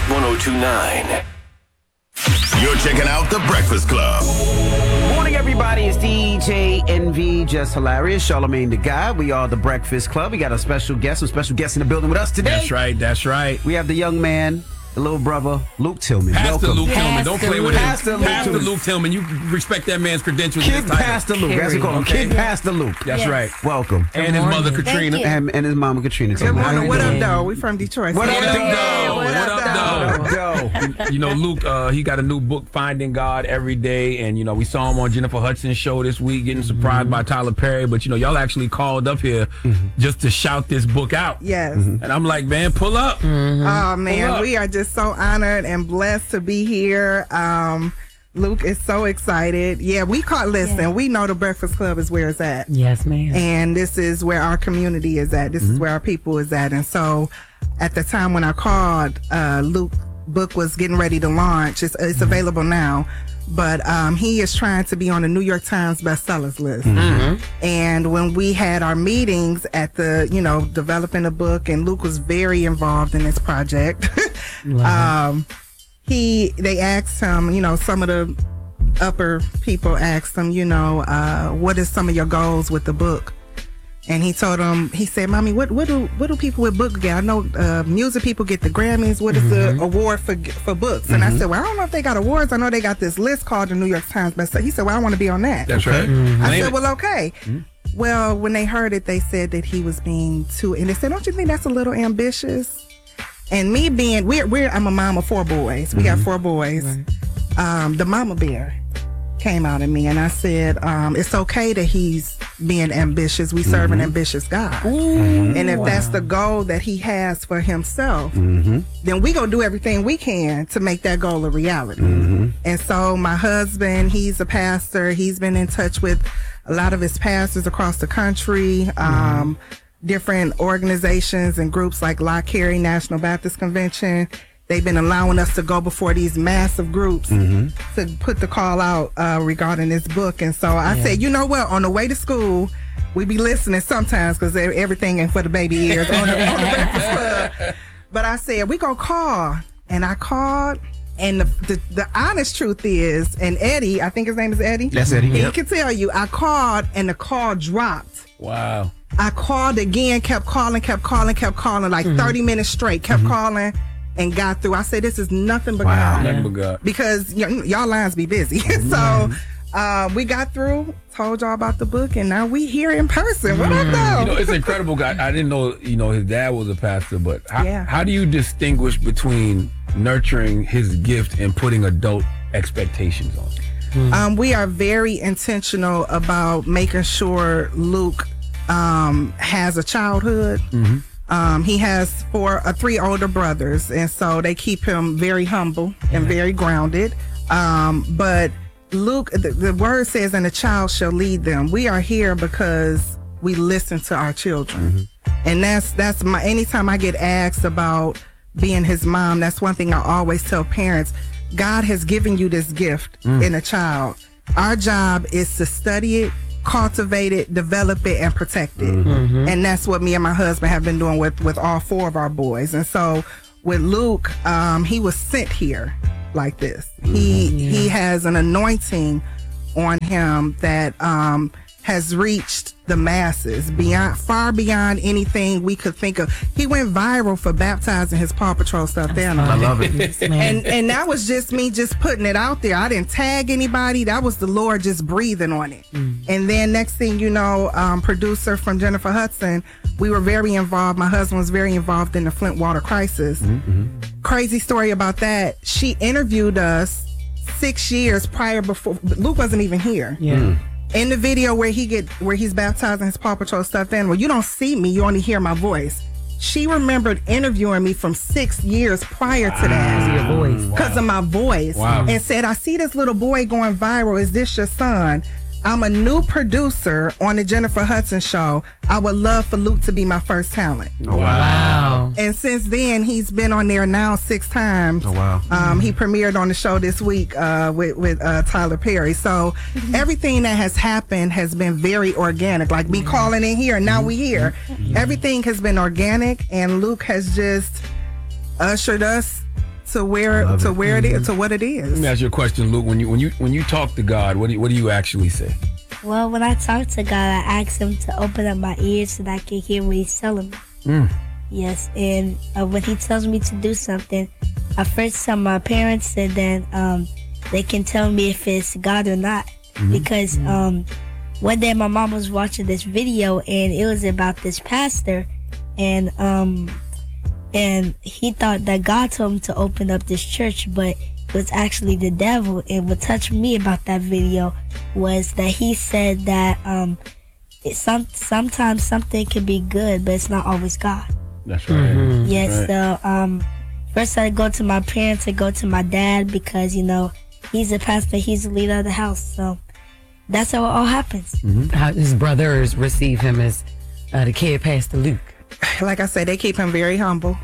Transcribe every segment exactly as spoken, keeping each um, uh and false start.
one oh two point nine. You're checking out The Breakfast Club. Morning, everybody. It's D J Envy, Just Hilarious, Charlamagne the Guy. We are The Breakfast Club. We got a special guest, some special guests in the building with us today. That's right, that's right. We have the young man, the little brother, Luke Tillman. Pastor Welcome. Luke Tillman. Don't play with him. Pastor Luke Pastor Tillman. Luke Tillman. You respect that man's credentials. Kid and his title. Pastor Luke. That's what we call him. Okay. Kid Pastor Luke. That's Yes. right. Welcome. And his mother, Katrina. And, and his mama, Katrina. Good Tillman. How morning. you What doing? up, though? We from Detroit. What up, What up, though? though? What What up, up, though? though? You know, Luke, uh, he got a new book, Finding God Every Day. And, you know, we saw him on Jennifer Hudson's show this week, getting surprised mm-hmm. by Tyler Perry. But, you know, y'all actually called up here mm-hmm. just to shout this book out. Yes. Mm-hmm. And I'm like, man, pull up. Mm-hmm. Oh, man. Pull up. We are just so honored and blessed to be here. Um, Luke is so excited. Yeah, we caught, listen, yeah. we know the Breakfast Club is where it's at. Yes, ma'am. And this is where our community is at. This mm-hmm. is where our people is at. And so at the time when I called, uh, Luke's book was getting ready to launch. It's, it's mm-hmm. available now. But um, he is trying to be on the New York Times bestsellers list. Mm-hmm. And when we had our meetings at the, you know, developing a book, and Luke was very involved in this project. um, he, they asked him, you know, some of the upper people asked him, you know, uh, what is some of your goals with the book? And he told them, he said, Mommy, what, what do what do people with books get? I know uh, music people get the Grammys. What is mm-hmm. the award for for books? And mm-hmm. I said, well, I don't know if they got awards. I know they got this list called the New York Times bestseller. He said, well, I want to be on that. That's right. Mm-hmm. I Name said, it. well, okay. Mm-hmm. Well, when they heard it, they said that he was being too, and they said, don't you think that's a little ambitious? And me being, we're, we're I'm a mom of four boys. We mm-hmm. have four boys. Right. Um, the mama bear came out of me, and I said, um, it's okay that he's being ambitious. We serve mm-hmm. an ambitious God. Ooh, and if wow. that's the goal that he has for himself, mm-hmm. then we gonna do everything we can to make that goal a reality. Mm-hmm. And so my husband, he's a pastor. He's been in touch with a lot of his pastors across the country, um, mm-hmm. different organizations and groups like Lock Carey National Baptist Convention. They've been allowing us to go before these massive groups mm-hmm. to put the call out uh, regarding this book. And so I yeah. said, you know what? On the way to school, we be listening sometimes because everything ain't for the baby ears on the, on the Breakfast Club. But I said, we gonna call. And I called. And the, the the honest truth is, and Eddie, I think his name is Eddie. That's Eddie. He yep. can tell you, I called and the call dropped. Wow. I called again, kept calling, kept calling, kept calling, like mm-hmm. thirty minutes straight, kept mm-hmm. calling. And got through. I said, this is nothing but wow. God. Nothing but God. Because y- y'all lines be busy. so uh, we got through, told y'all about the book, and now we here in person. What up, though? You know, it's incredible. I, I didn't know, you know, his dad was a pastor, but how, Yeah. how do you distinguish between nurturing his gift and putting adult expectations on it? Um, we are very intentional about making sure Luke um, has a childhood. Mm-hmm. Um, he has four, uh, three older brothers, and so they keep him very humble and very grounded. Um, but Luke, the, the word says, and the child shall lead them. We are here because we listen to our children. Mm-hmm. And that's, that's my, anytime I get asked about being his mom, that's one thing I always tell parents. God has given you this gift mm. in a child. Our job is to study it, cultivate it, develop it, and protect it. Mm-hmm. And that's what me and my husband have been doing with, with all four of our boys. And so with Luke, um, he was sent here like this. Mm-hmm. He yeah. he has an anointing on him that um, has reached the masses beyond, far beyond anything we could think of. He went viral for baptizing his Paw Patrol stuffed animal. I love it. and and that was just me just putting it out there. I didn't tag anybody. That was the Lord just breathing on it. Mm. And then next thing you know, um, producer from Jennifer Hudson, we were very involved. My husband was very involved in the Flint water crisis. Mm-hmm. Crazy story about that. She interviewed us six years prior before Luke wasn't even here. Yeah. Mm. In the video where he get where he's baptizing his Paw Patrol stuffed animal, you don't see me, you only hear my voice. She remembered interviewing me from six years prior to that. Because of your voice. Because Wow. of my voice. Wow. And said, I see this little boy going viral. Is this your son? I'm a new producer on the Jennifer Hudson show. I would love for Luke to be my first talent. Oh, wow. Wow. And since then, he's been on there now six times. Oh, wow. Um, he premiered on the show this week uh, with, with uh, Tyler Perry. So everything that has happened has been very organic. Like me calling in here, and now we here. Everything has been organic, and Luke has just ushered us to where to where it is, to what it Let is. me ask you a question, Luke. When you when you when you talk to God, what do you, what do you actually say? Well, when I talk to God, I ask Him to open up my ears so that I can hear what He's telling me. Mm. Yes, and uh, when He tells me to do something, I first tell my parents, and then um, they can tell me if it's God or not. Mm-hmm. Because um, one day my mom was watching this video, and it was about this pastor, and um, and he thought that God told him to open up this church, but it was actually the devil. And what touched me about that video was that he said that um, it, some sometimes something can be good, but it's not always God. That's right. Mm-hmm. Yes, right. so um, first I go to my parents, I go to my dad, because, you know, he's a pastor, he's the leader of the house. So that's how it all happens. Mm-hmm. How his brothers receive him as uh, the kid Pastor Luke. Like I said, they keep him very humble.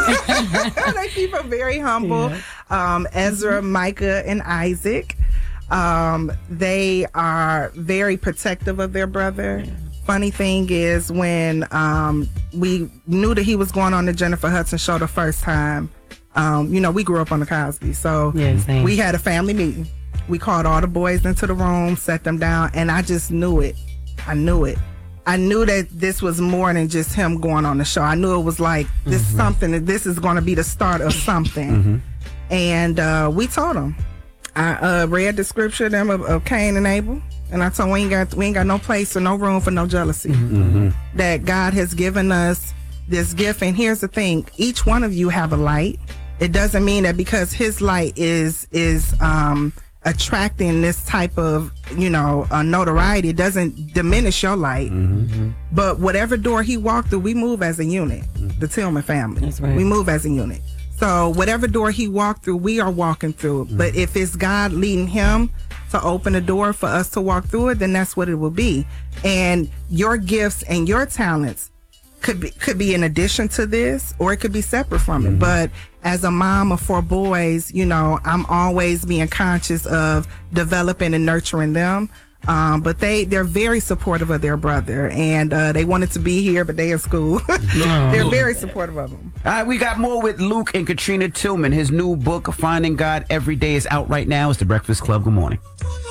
They keep him very humble. Yeah. Um, Ezra, Micah, and Isaac. Um, they are very protective of their brother. Yeah. Funny thing is, when um, we knew that he was going on the Jennifer Hudson show the first time, um, you know, we grew up on the Cosby. So yeah, we had a family meeting. We called all the boys into the room, set them down, and I just knew it. I knew it. I knew that this was more than just him going on the show. I knew it was like, this mm-hmm. something, that this is going to be the start of something. Mm-hmm. And uh, we told him. I uh, read the scripture of them of, of Cain and Abel. And I told him, we ain't got we ain't got no place or no room for no jealousy. Mm-hmm. That God has given us this gift. And here's the thing: each one of you have a light. It doesn't mean that because his light is is um, attracting this type of you know uh, notoriety, it doesn't diminish your light. Mm-hmm. But whatever door he walked through, we move as a unit. Mm-hmm. The Tillman family, that's right. We move as a unit. So whatever door he walked through, we are walking through. Mm-hmm. But if it's God leading him to open a door for us to walk through it, then that's what it will be. And your gifts and your talents could be could be in addition to this, or it could be separate from it. Mm-hmm. But as a mom of four boys, you know, I'm always being conscious of developing and nurturing them. Um, but they, they're very supportive of their brother, and uh, they wanted to be here, but they in school. They're very supportive of him. All right, we got more with Luke and Katrina Tillman. His new book, Finding God Every Day, is out right now. It's The Breakfast Club. Good morning.